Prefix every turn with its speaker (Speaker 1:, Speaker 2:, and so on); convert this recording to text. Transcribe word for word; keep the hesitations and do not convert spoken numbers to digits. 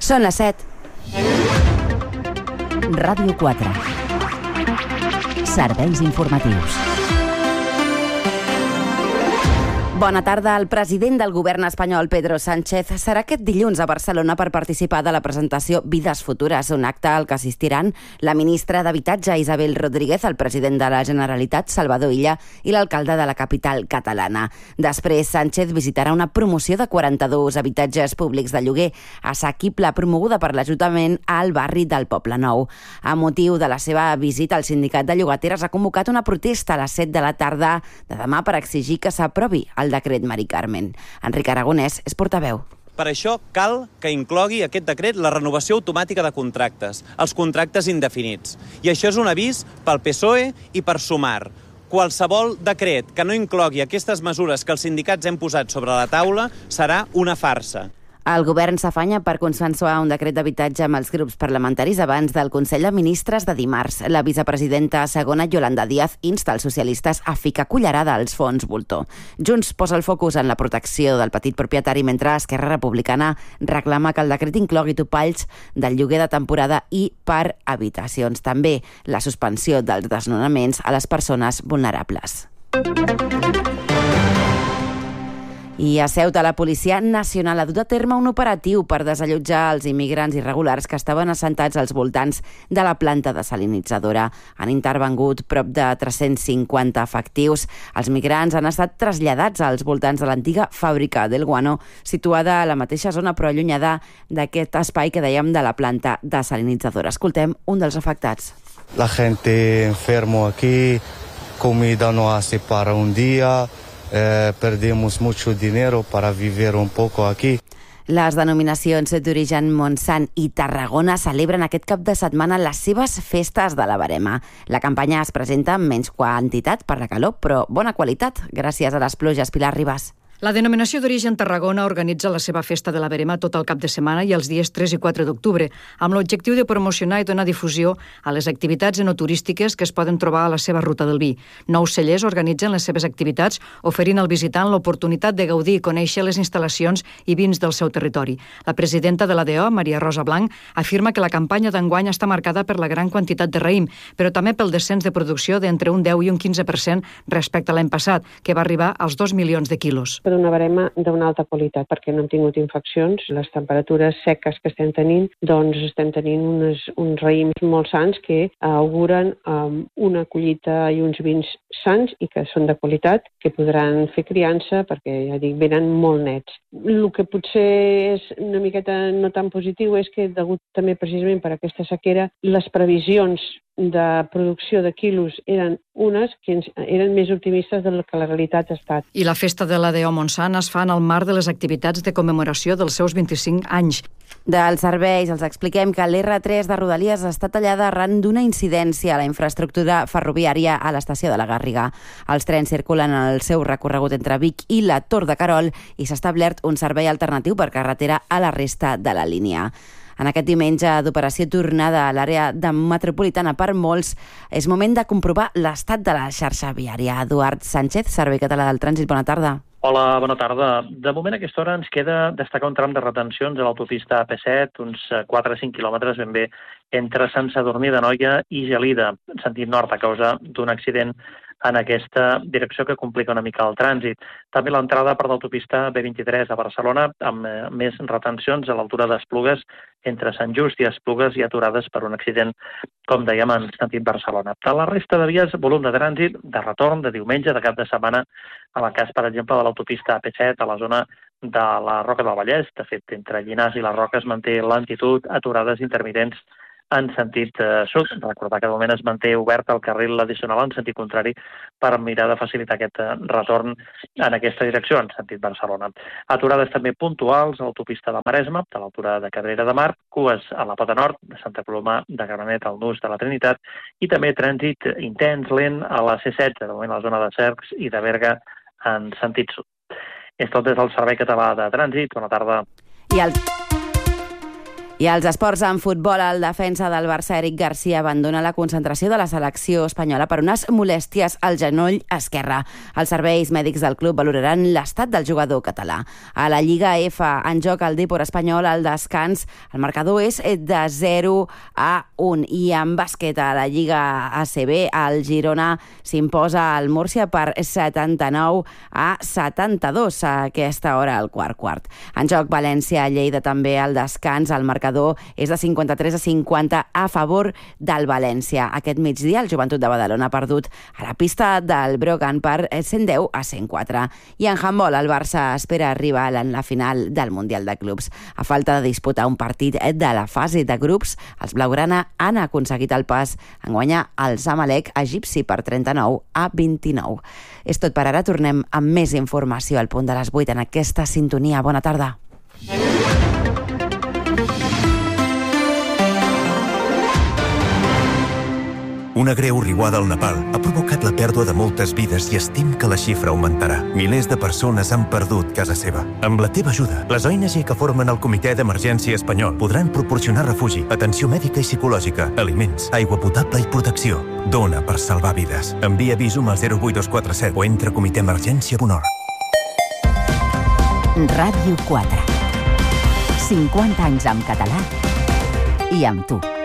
Speaker 1: Són les set. Ràdio quatre. Serveis informatius. Bona tarda. El president del govern espanyol, Pedro Sánchez, serà aquest dilluns a Barcelona per participar de la presentació Vides Futures, un acte al que assistiran la ministra d'Habitatge, Isabel Rodríguez, el president de la Generalitat, Salvador Illa, i l'alcalde de la capital catalana. Després, Sánchez visitarà una promoció de quaranta-dos habitatges públics de lloguer assequible promoguda per l'Ajuntament al barri del Poble Nou. A motiu de la seva visita, el sindicat de llogateres ha convocat una protesta a les set de la tarda de demà per exigir que s'aprovi el decret Mari Carmen. Enric Aragonès és portaveu.
Speaker 2: Per això cal que inclogui aquest decret la renovació automàtica de contractes, els contractes indefinits. I això és un avís pel P S O E i per Sumar. Qualsevol decret que no inclogui aquestes mesures que els sindicats hem posat sobre la taula serà una farsa.
Speaker 1: El govern s'afanya per consensuar un decret d'habitatge amb els grups parlamentaris abans del Consell de Ministres de dimarts. La vicepresidenta segona, Yolanda Díaz, insta els socialistes a ficar cullerada als fons voltor. Junts posa el focus en la protecció del petit propietari, mentre Esquerra Republicana reclama que el decret inclogui topalls del lloguer de temporada i per habitacions. També la suspensió dels desnonaments a les persones vulnerables. I a Ceuta, la Policia Nacional ha dut a terme un operatiu per desallotjar els immigrants irregulars que estaven assentats als voltants de la planta desalinitzadora. Han intervengut prop de tres-cents cinquanta efectius. Els migrants han estat traslladats als voltants de l'antiga fàbrica del guano, situada a la mateixa zona però allunyada d'aquest espai que dèiem de la planta desalinitzadora. Escoltem un dels afectats.
Speaker 3: La gente enfermo aquí, comida no hace para un día. Eh, perdemos mucho dinero para vivir un poco aquí.
Speaker 1: Les denominacions d'origen Montsant i Tarragona celebren aquest cap de setmana les seves festes de la Verema. La campanya es presenta amb menys quantitat per la calor, però bona qualitat, gràcies a les pluges. Pilar Ribas.
Speaker 4: La denominació d'origen Tarragona organitza la seva festa de la Verema tot el cap de setmana i els dies tres i quatre d'octubre, amb l'objectiu de promocionar i donar difusió a les activitats enoturístiques que es poden trobar a la seva ruta del vi. Nous cellers organitzen les seves activitats, oferint al visitant l'oportunitat de gaudir i conèixer les instal·lacions i vins del seu territori. La presidenta de l'A D O, Maria Rosa Blanc, afirma que la campanya d'enguany està marcada per la gran quantitat de raïm, però també pel descens de producció d'entre un deu i un quinze per cent respecte a l'any passat, que va arribar als dos milions de quilos.
Speaker 5: D'una verema d'una alta qualitat, perquè no hem tingut infeccions. Les temperatures seques que estem tenint, doncs estem tenint unes, uns raïms molt sans que auguren um, una collita i uns vins sans i que són de qualitat, que podran fer criança perquè, ja dic, venen molt nets. El que potser és una miqueta no tan positiu és que, degut també precisament per aquesta sequera, les previsions de producció de quilos eren unes que eren més optimistes del que la realitat ha estat.
Speaker 4: I la festa de l'A D O Montsant es fa en el marc de les activitats de commemoració dels seus vint-i-cinc anys.
Speaker 1: Dels serveis, els expliquem que l'R tres de Rodalies està tallada arran d'una incidència a la infraestructura ferroviària a l'estació de la Gàrriga. Els trens circulen el seu recorregut entre Vic i la Tor de Querol i s'ha establert un servei alternatiu per carretera a la resta de la línia. En aquest diumenge d'operació tornada a l'àrea de metropolitana per molts, és moment de comprovar l'estat de la xarxa viària. Eduard Sánchez, Servei Català del Trànsit, bona tarda.
Speaker 6: Hola, bona tarda. De moment a aquesta hora ens queda destacar un tram de retencions a l'autopista A P set, uns quatre a cinc quilòmetres ben bé, entre Sant Sadurní d'Anoia i Gelida, en sentit nord, a causa d'un accident en aquesta direcció que complica una mica el trànsit. També l'entrada per l'autopista B vint-i-tres a Barcelona, amb eh, més retencions a l'altura d'Esplugues, entre Sant Just i Esplugues i aturades per un accident, com dèiem, en sentit Barcelona. A la resta de vies, volum de trànsit de retorn de diumenge, de cap de setmana, en el cas, per exemple, de l'autopista A P set, a la zona de la Roca del Vallès. De fet, entre Llinars i la Roca es manté lentitud, aturades intermitents en sentit eh, sud. Recordar que de moment es manté obert el carril addicional en sentit contrari per mirar de facilitar aquest eh, retorn en aquesta direcció, en sentit Barcelona. Aturades també puntuals a l'autopista de Maresme, a l'altura de Cabrera de Mar, cues a la pota nord de Santa Coloma de Gramenet al nus de la Trinitat i també trànsit intens, lent a la C setze, de moment a la zona de Cercs i de Berga en sentit sud. És tot des del Servei Català de Trànsit. Bona tarda.
Speaker 1: I el... I als esports en futbol, el defensa del Barça, Eric Garcia, abandona la concentració de la selecció espanyola per unes molèsties al genoll esquerre. Els serveis mèdics del club valoraran l'estat del jugador català. A la Lliga F, en joc el Depor espanyol, al descans, el marcador és de zero a un. I en bàsquet, a la Lliga A C B, el Girona s'imposa al Múrcia per setanta-nou a setanta-dos a aquesta hora, al quart quart. En joc València-Lleida també al descans, el marcador és de cinquanta-tres a cinquanta a favor del València. Aquest migdia el Joventut de Badalona ha perdut a la pista del Brogan per cent deu a cent quatre. I en handbol el Barça espera arribar en la final del Mundial de Clubs. A falta de disputar un partit de la fase de grups, els blaugrana han aconseguit el pas en guanyar el Zamalek egipci per trenta-nou a vint-i-nou. És tot per ara, tornem amb més informació al punt de les vuit en aquesta sintonia. Bona tarda.
Speaker 7: Una greu riuada al Nepal ha provocat la pèrdua de moltes vides i estim que la xifra augmentarà. Milers de persones han perdut casa seva. Amb la teva ajuda, les O N G que formen el Comitè d'Emergència Espanyol podran proporcionar refugi, atenció mèdica i psicològica, aliments, aigua potable i protecció. Dona per salvar vides. Envia Visum al zero vuit dos quatre set o entra a comitè emergència punt org.
Speaker 8: Ràdio quatre. cinquanta anys en català i amb tu.